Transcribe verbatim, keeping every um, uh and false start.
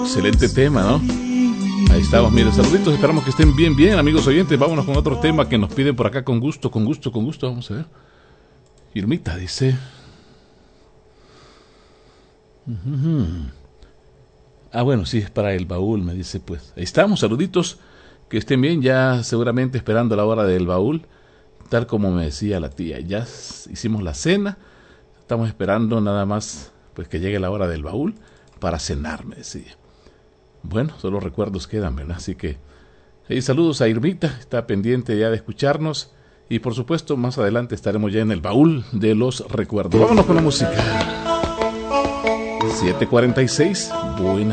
Excelente tema, ¿no? Ahí estamos, miren, saluditos, esperamos que estén bien, bien, amigos oyentes. Vámonos con otro tema que nos piden por acá con gusto, con gusto, con gusto. Vamos a ver. Irmita dice... Uh-huh. Ah, bueno, sí, es para el baúl, me dice, pues. Ahí estamos, saluditos, que estén bien, ya seguramente esperando la hora del baúl, tal como me decía la tía. Ya hicimos la cena, estamos esperando nada más, pues que llegue la hora del baúl para cenar, me decía. Bueno, solo recuerdos quedan, ¿verdad? Así que, hey, saludos a Irmita, está pendiente ya de escucharnos. Y por supuesto, más adelante estaremos ya en el baúl de los recuerdos. Vámonos con la música. siete cuarenta y seis, buena.